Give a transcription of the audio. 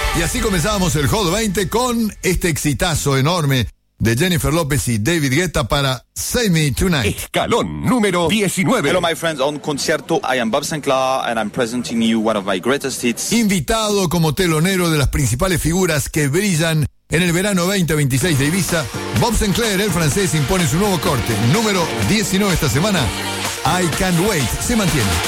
Y así comenzábamos el Hot 20 con este exitazo enorme de Jennifer López y David Guetta para Save Me Tonight. Escalón número 19. Hello my friends, on Concierto, I am Bob Sinclair and I'm presenting you one of my greatest hits. Invitado como telonero de las principales figuras que brillan en el verano 2026 de Ibiza, Bob Sinclair, el francés, impone su nuevo corte, número 19 esta semana. I Can't Wait, se mantiene.